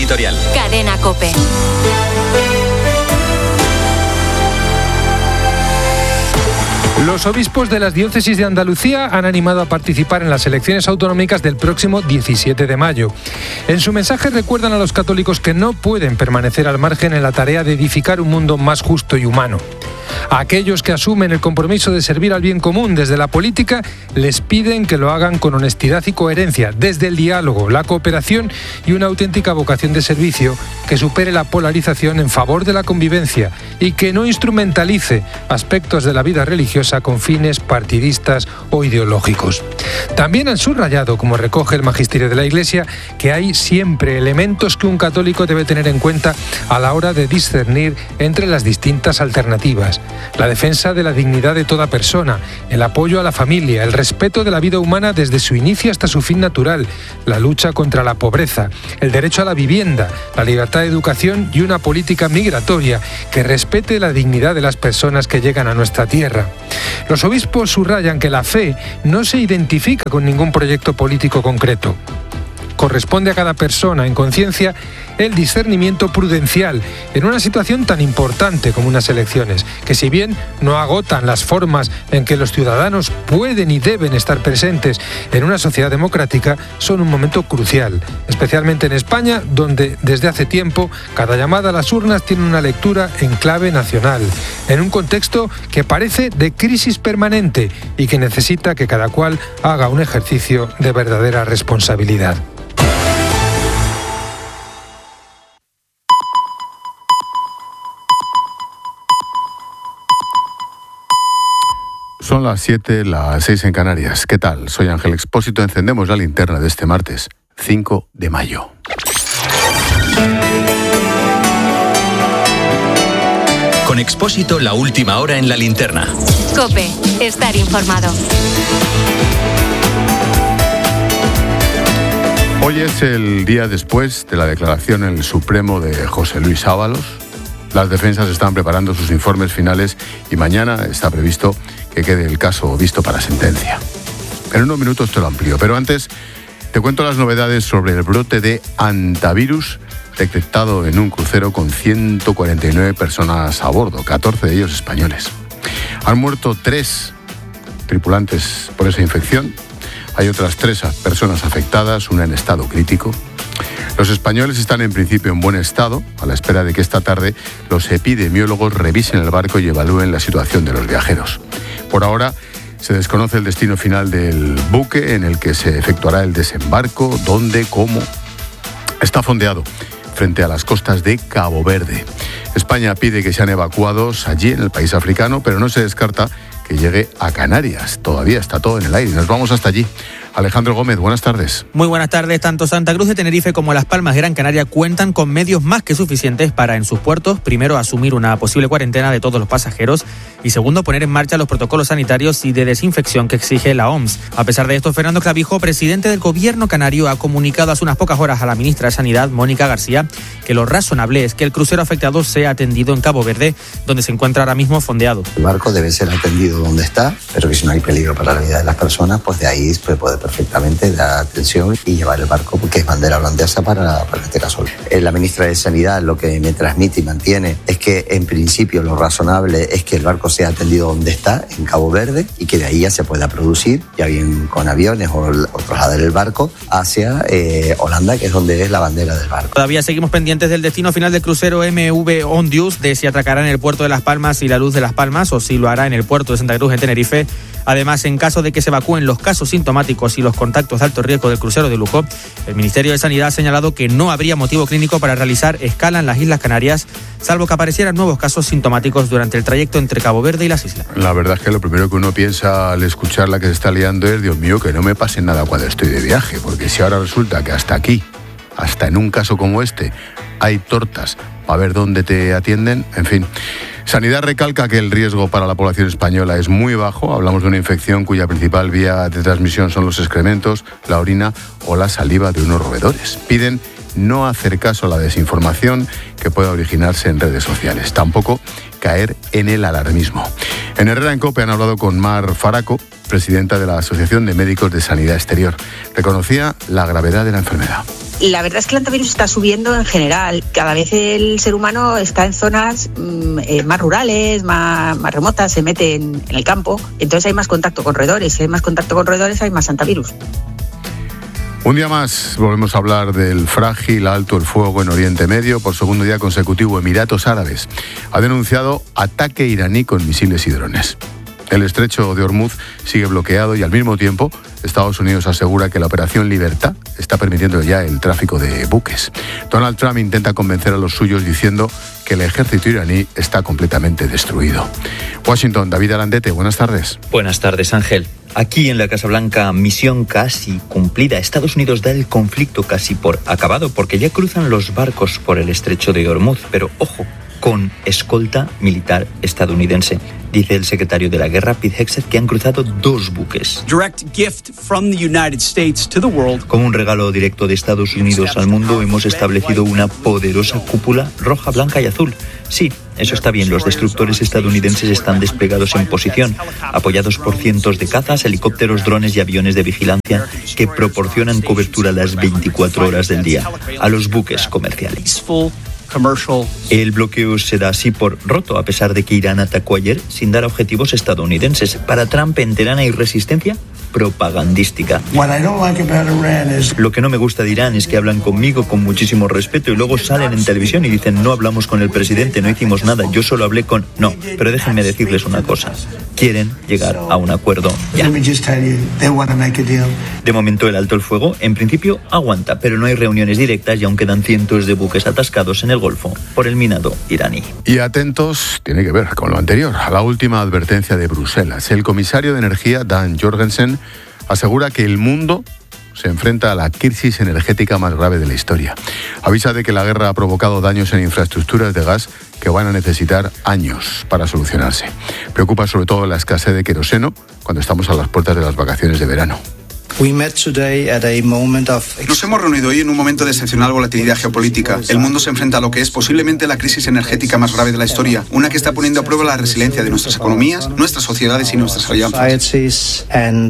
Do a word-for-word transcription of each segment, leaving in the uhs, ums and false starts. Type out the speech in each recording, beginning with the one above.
editorial. Cadena COPE. Los obispos de las diócesis de Andalucía han animado a participar en las elecciones autonómicas del próximo diecisiete de mayo. En su mensaje recuerdan a los católicos que no pueden permanecer al margen en la tarea de edificar un mundo más justo y humano. A aquellos que asumen el compromiso de servir al bien común desde la política, les piden que lo hagan con honestidad y coherencia, desde el diálogo, la cooperación y una auténtica vocación de servicio que supere la polarización en favor de la convivencia y que no instrumentalice aspectos de la vida religiosa con fines partidistas o ideológicos. También han subrayado, como recoge el Magisterio de la Iglesia, que hay siempre elementos que un católico debe tener en cuenta a la hora de discernir entre las distintas alternativas. La defensa de la dignidad de toda persona, el apoyo a la familia, el respeto de la vida humana desde su inicio hasta su fin natural, la lucha contra la pobreza, el derecho a la vivienda, la libertad de educación y una política migratoria que respete la dignidad de las personas que llegan a nuestra tierra. Los obispos subrayan que la fe no se identifica con ningún proyecto político concreto. Corresponde a cada persona, en conciencia, el discernimiento prudencial en una situación tan importante como unas elecciones, que si bien no agotan las formas en que los ciudadanos pueden y deben estar presentes en una sociedad democrática, son un momento crucial, especialmente en España, donde desde hace tiempo cada llamada a las urnas tiene una lectura en clave nacional, en un contexto que parece de crisis permanente y que necesita que cada cual haga un ejercicio de verdadera responsabilidad. Son las siete, las seis en Canarias. ¿Qué tal? Soy Ángel Expósito. Encendemos la linterna de este martes, cinco de mayo. Con Expósito, la última hora en la linterna. COPE, estar informado. Hoy es el día después de la declaración en el Supremo de José Luis Ábalos. Las defensas están preparando sus informes finales y mañana está previsto que quede el caso visto para sentencia. En unos minutos te lo amplío, pero antes te cuento las novedades sobre el brote de hantavirus detectado en un crucero con ciento cuarenta y nueve personas a bordo, catorce de ellos españoles. Han muerto tres tripulantes por esa infección. Hay otras tres personas afectadas, una en estado crítico. Los españoles están en principio en buen estado, a la espera de que esta tarde los epidemiólogos revisen el barco y evalúen la situación de los viajeros. Por ahora se desconoce el destino final del buque en el que se efectuará el desembarco, dónde, cómo. Está fondeado frente a las costas de Cabo Verde. España pide que sean evacuados allí en el país africano, pero no se descarta que llegue a Canarias. Todavía está todo en el aire. Nos vamos hasta allí. Alejandro Gómez, buenas tardes. Muy buenas tardes. Tanto Santa Cruz de Tenerife como Las Palmas de Gran Canaria cuentan con medios más que suficientes para en sus puertos, primero, asumir una posible cuarentena de todos los pasajeros y segundo, poner en marcha los protocolos sanitarios y de desinfección que exige la O M S. A pesar de esto, Fernando Clavijo, presidente del gobierno canario, ha comunicado hace unas pocas horas a la ministra de Sanidad, Mónica García, que lo razonable es que el crucero afectado sea atendido en Cabo Verde, donde se encuentra ahora mismo fondeado. El barco debe ser atendido donde está, pero que si no hay peligro para la vida de las personas, pues de ahí se puede perfectamente dar atención y llevar el barco, porque es bandera holandesa para, para este caso. La ministra de Sanidad lo que me transmite y mantiene es que en principio lo razonable es que el barco sea atendido donde está, en Cabo Verde, y que de ahí ya se pueda producir, ya bien con aviones o, o trasladar el barco hacia eh, Holanda, que es donde es la bandera del barco. Todavía seguimos pendientes del destino final del crucero M V Ondius, de si atracará en el puerto de Las Palmas y la Luz de Las Palmas o si lo hará en el puerto de Santa Cruz en Tenerife. Además, en caso de que se evacúen los casos sintomáticos y los contactos de alto riesgo del crucero de lujo, el Ministerio de Sanidad ha señalado que no habría motivo clínico para realizar escala en las Islas Canarias, salvo que aparecieran nuevos casos sintomáticos durante el trayecto entre Cabo Verde y las islas. La verdad es que lo primero que uno piensa al escuchar la que se está liando es, Dios mío, que no me pase nada cuando estoy de viaje, porque si ahora resulta que hasta aquí, hasta en un caso como este, hay tortas para ver dónde te atienden, en fin. Sanidad recalca que el riesgo para la población española es muy bajo. Hablamos de una infección cuya principal vía de transmisión son los excrementos, la orina o la saliva de unos roedores. Piden no hacer caso a la desinformación que pueda originarse en redes sociales. Tampoco caer en el alarmismo. En Herrera en COPE han hablado con Mar Faraco, presidenta de la Asociación de Médicos de Sanidad Exterior. Reconocía la gravedad de la enfermedad. La verdad es que el hantavirus está subiendo en general. Cada vez el ser humano está en zonas mmm, eh, más rurales, más, más remotas, se mete en, en el campo. Entonces hay más contacto con roedores. Si hay más contacto con roedores, hay más hantavirus. Un día más volvemos a hablar del frágil alto el fuego en Oriente Medio. Por segundo día consecutivo, Emiratos Árabes ha denunciado ataque iraní con misiles y drones. El estrecho de Hormuz sigue bloqueado y al mismo tiempo Estados Unidos asegura que la operación Libertad está permitiendo ya el tráfico de buques. Donald Trump intenta convencer a los suyos diciendo que el ejército iraní está completamente destruido. Washington, David Arandete, buenas tardes. Buenas tardes, Ángel. Aquí en la Casa Blanca, misión casi cumplida. Estados Unidos da el conflicto casi por acabado porque ya cruzan los barcos por el estrecho de Hormuz. Pero ojo, con escolta militar estadounidense. Dice el secretario de la Guerra, Pete Hegseth, que han cruzado dos buques. Como un regalo directo de Estados Unidos al mundo, hemos establecido una poderosa cúpula roja, blanca y azul. Sí, eso está bien. Los destructores estadounidenses están desplegados en posición, apoyados por cientos de cazas, helicópteros, drones y aviones de vigilancia que proporcionan cobertura las veinticuatro horas del día a los buques comerciales. El bloqueo se da así por roto, a pesar de que Irán atacó ayer sin dar objetivos estadounidenses. Para Trump, en Teherán hay resistencia propagandística. Lo que no me gusta de Irán es que hablan conmigo con muchísimo respeto y luego salen en televisión y dicen no hablamos con el presidente, no hicimos nada, yo solo hablé con... No, pero déjenme decirles una cosa. Quieren llegar a un acuerdo ya. De momento el alto el fuego en principio aguanta, pero no hay reuniones directas y aún quedan cientos de buques atascados en el Golfo por el minado iraní. Y atentos, tiene que ver con lo anterior, a la última advertencia de Bruselas. El comisario de Energía, Dan Jorgensen, asegura que el mundo se enfrenta a la crisis energética más grave de la historia. Avisa de que la guerra ha provocado daños en infraestructuras de gas que van a necesitar años para solucionarse. Preocupa sobre todo la escasez de queroseno cuando estamos a las puertas de las vacaciones de verano. Nos hemos reunido hoy en un momento de excepcional volatilidad geopolítica. El mundo se enfrenta a lo que es posiblemente la crisis energética más grave de la historia, una que está poniendo a prueba la resiliencia de nuestras economías, nuestras sociedades y nuestras alianzas.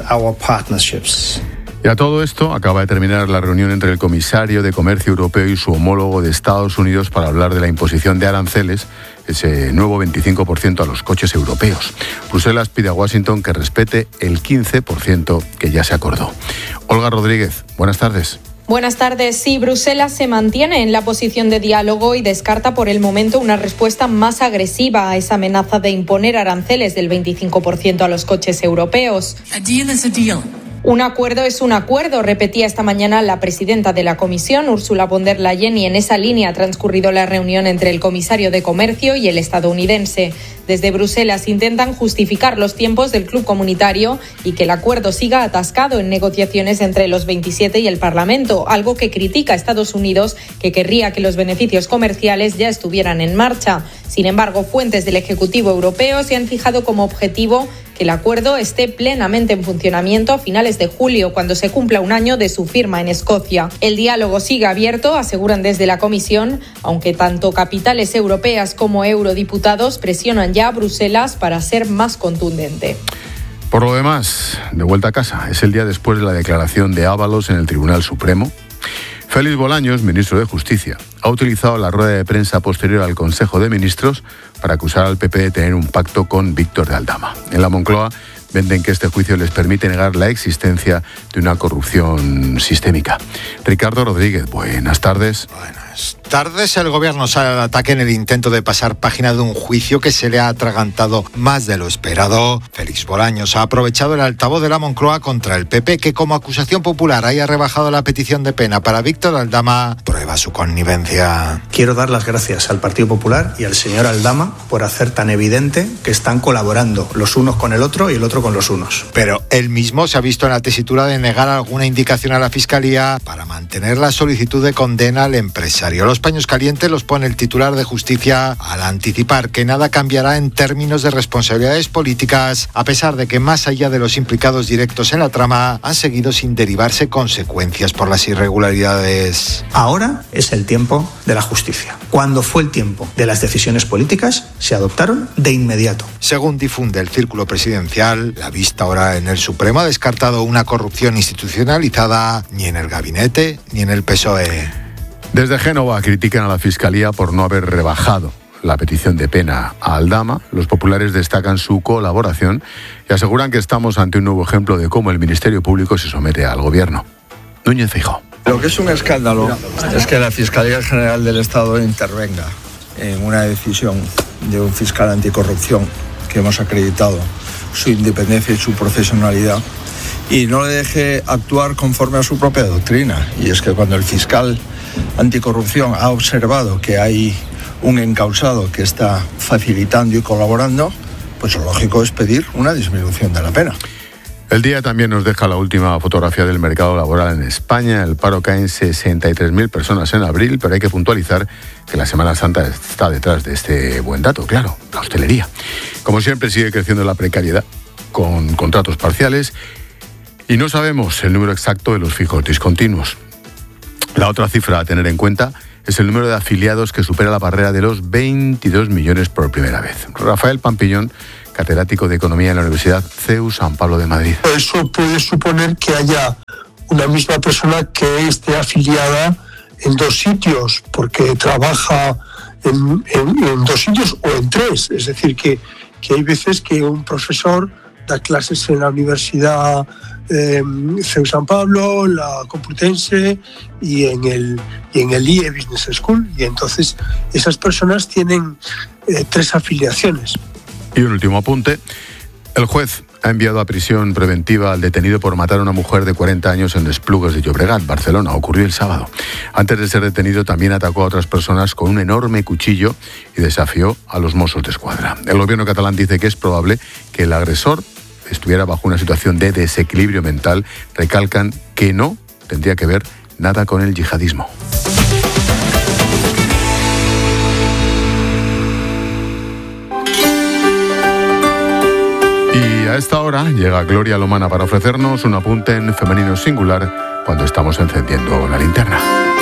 Y a todo esto acaba de terminar la reunión entre el comisario de Comercio Europeo y su homólogo de Estados Unidos para hablar de la imposición de aranceles, ese nuevo veinticinco por ciento a los coches europeos. Bruselas pide a Washington que respete el quince por ciento que ya se acordó. Olga Rodríguez, buenas tardes. Buenas tardes. Sí, Bruselas se mantiene en la posición de diálogo y descarta por el momento una respuesta más agresiva a esa amenaza de imponer aranceles del veinticinco por ciento a los coches europeos. A deal is a deal. Un acuerdo es un acuerdo, repetía esta mañana la presidenta de la Comisión, Ursula von der Leyen, y en esa línea ha transcurrido la reunión entre el comisario de Comercio y el estadounidense. Desde Bruselas intentan justificar los tiempos del club comunitario y que el acuerdo siga atascado en negociaciones entre los veintisiete y el Parlamento, algo que critica a Estados Unidos, que querría que los beneficios comerciales ya estuvieran en marcha. Sin embargo, fuentes del Ejecutivo Europeo se han fijado como objetivo que el acuerdo esté plenamente en funcionamiento a finales de julio, cuando se cumpla un año de su firma en Escocia. El diálogo sigue abierto, aseguran desde la Comisión, aunque tanto capitales europeas como eurodiputados presionan ya a Bruselas para ser más contundente. Por lo demás, de vuelta a casa, es el día después de la declaración de Ábalos en el Tribunal Supremo. Félix Bolaños, ministro de Justicia, ha utilizado la rueda de prensa posterior al Consejo de Ministros para acusar al P P de tener un pacto con Víctor de Aldama. En la Moncloa venden que este juicio les permite negar la existencia de una corrupción sistémica. Ricardo Rodríguez, buenas tardes. Buenas tardes. El gobierno sale al ataque en el intento de pasar página de un juicio que se le ha atragantado más de lo esperado. Félix Bolaños ha aprovechado el altavoz de la Moncloa contra el P P, que como acusación popular haya rebajado la petición de pena para Víctor Aldama, prueba su connivencia. Quiero dar las gracias al Partido Popular y al señor Aldama por hacer tan evidente que están colaborando los unos con el otro y el otro con los unos. Pero él mismo se ha visto en la tesitura de negar alguna indicación a la Fiscalía para mantener la solicitud de condena al empresario necesario. Los paños calientes los pone el titular de Justicia al anticipar que nada cambiará en términos de responsabilidades políticas, a pesar de que más allá de los implicados directos en la trama han seguido sin derivarse consecuencias por las irregularidades. Ahora es el tiempo de la justicia. Cuando fue el tiempo de las decisiones políticas, se adoptaron de inmediato. Según difunde el círculo presidencial, la vista ahora en el Supremo ha descartado una corrupción institucionalizada ni en el gabinete ni en el P S O E. Desde Génova critican a la Fiscalía por no haber rebajado la petición de pena a Aldama. Los populares destacan su colaboración y aseguran que estamos ante un nuevo ejemplo de cómo el Ministerio Público se somete al gobierno. Núñez Feijóo. Lo que es un escándalo es que la Fiscalía General del Estado intervenga en una decisión de un fiscal anticorrupción que hemos acreditado su independencia y su profesionalidad y no le deje actuar conforme a su propia doctrina. Y es que cuando el fiscal anticorrupción ha observado que hay un encausado que está facilitando y colaborando, pues lo lógico es pedir una disminución de la pena. El día también nos deja la última fotografía del mercado laboral en España. El paro cae en sesenta y tres mil personas en abril, pero hay que puntualizar que la Semana Santa está detrás de este buen dato, claro, la hostelería. Como siempre sigue creciendo la precariedad con contratos parciales y no sabemos el número exacto de los fijos discontinuos. La otra cifra a tener en cuenta es el número de afiliados que supera la barrera de los veintidós millones por primera vez. Rafael Pampillón, catedrático de Economía en la Universidad C E U San Pablo de Madrid. Eso puede suponer que haya una misma persona que esté afiliada en dos sitios, porque trabaja en, en, en dos sitios o en tres. Es decir, que, que hay veces que un profesor da clases en la Universidad eh, C E U San Pablo, la Complutense y en el, y en el I E Business School. Y entonces esas personas tienen eh, tres afiliaciones. Y un último apunte. El juez ha enviado a prisión preventiva al detenido por matar a una mujer de cuarenta años en Esplugues de Llobregat, Barcelona. Ocurrió el sábado. Antes de ser detenido también atacó a otras personas con un enorme cuchillo y desafió a los Mossos de Escuadra. El gobierno catalán dice que es probable que el agresor estuviera bajo una situación de desequilibrio mental. Recalcan que no tendría que ver nada con el yihadismo. Y a esta hora llega Gloria Lomana para ofrecernos un apunte en femenino singular cuando estamos encendiendo la linterna.